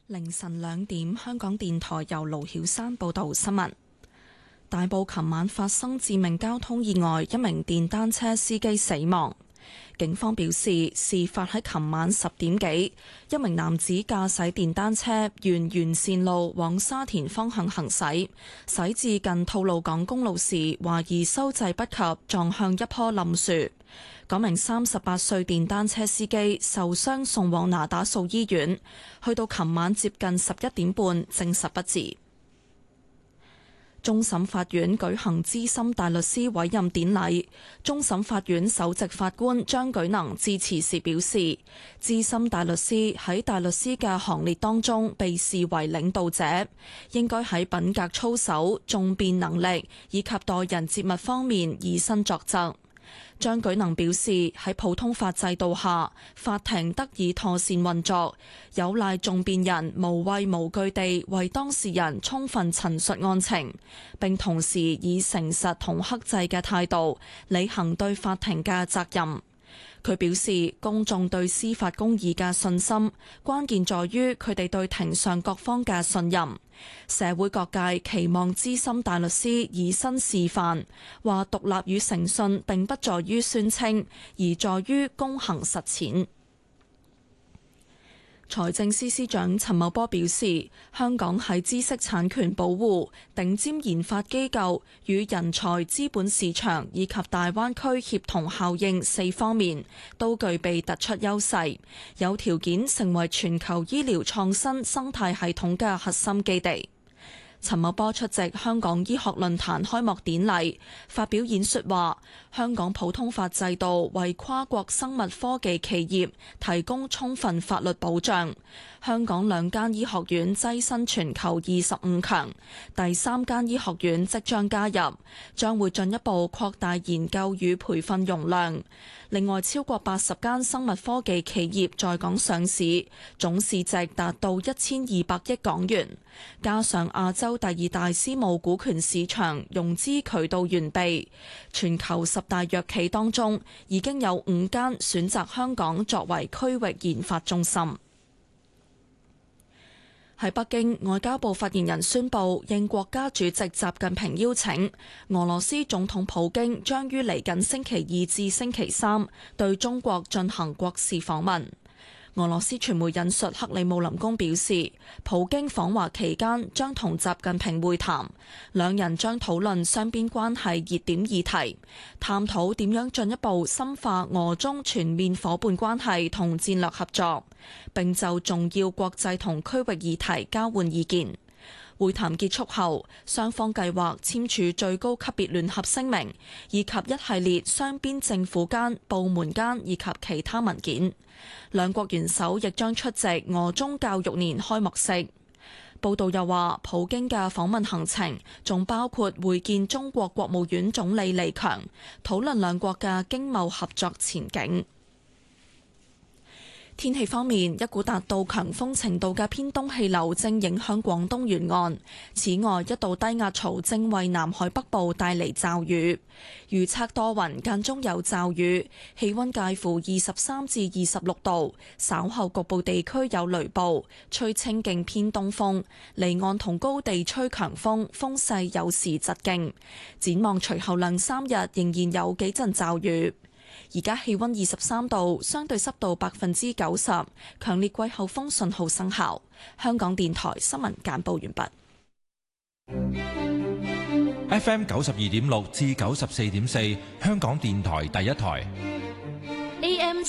凌晨2點，香港電台由盧曉山報道新聞。大埔琴晚發生致命交通意外，一名電單車司機死亡。警方表示，事發喺琴晚10點幾，一名男子駕駛電單車沿沿線路往沙田方向行駛，駛至近吐露港公路時，懷疑收掣不及，撞向一棵冧樹。嗰名38歲電單車司機受傷送往那打素醫院，去到琴晚接近11點半，證實不治。終審法院舉行資深大律師委任典禮，終審法院首席法官張舉能致辭時表示，資深大律師喺大律師嘅行列當中被視為領導者，應該喺品格操守、訟辯能力以及待人接物方面以身作則。張舉能表示，喺普通法制度下，法庭得以妥善運作，有賴訟辯人無畏無懼地為當事人充分陳述案情，並同時以誠實同克制嘅態度履行對法庭嘅責任。佢表示，公眾對司法公義嘅信心，關鍵在於佢哋對庭上各方嘅信任。社會各界期望資深大律師以身示範，話獨立與誠信並不在於宣稱，而在於公行實踐。財政司司長陳茂波表示，香港喺知識產權保護、頂尖研發機構與人才資本市場以及大灣區協同效應4方面都具備突出優勢，有條件成為全球醫療創新生態系統嘅核心基地。陳茂波出席香港醫學論壇開幕典禮，發表演說話，香港普通法制度為跨國生物科技企業提供充分法律保障。香港2間醫學院躋身全球25強，第3間醫學院即將加入，將會進一步擴大研究與培訓容量。另外，超過80間生物科技企業在港上市，總市值達到1200億港元。加上亞洲第2大私募股權市場融資渠道完備，全球10大藥企當中已經有5間選擇香港作為區域研發中心。喺北京，外交部發言人宣布，應國家主席習近平邀請，俄羅斯總統普京將於嚟緊星期2至星期3對中國進行國事訪問。俄羅斯傳媒引述克里姆林宮表示，普京訪華期間將同習近平會談，兩人將討論雙邊關係熱點議題，探討點樣進一步深化俄中全面夥伴關係同戰略合作，並就重要國際同區域議題交換意見。會談結束後，雙方計劃簽署最高級別聯合聲明，以及一系列雙邊政府間、部門間以及其他文件。兩國元首亦將出席俄中教育年開幕式。報道又話，普京嘅訪問行程仲包括會見中國國務院總理李強，討論兩國嘅經貿合作前景。天氣方面，一股達到強風程度嘅偏東氣流正影響廣東沿岸。此外，一道低壓槽正為南海北部帶嚟驟雨。預測多雲，間中有驟雨，氣溫介乎23至26度。稍後局部地區有雷暴，吹清勁偏東風，離岸同高地吹強風，風勢有時疾勁。展望隨後2-3日仍然有幾陣驟雨。而家氣溫23度，相對濕度90%，強烈季候風信號生效。香港電台新聞簡報完畢。 FM 92.6至94.4，香港電台第一台。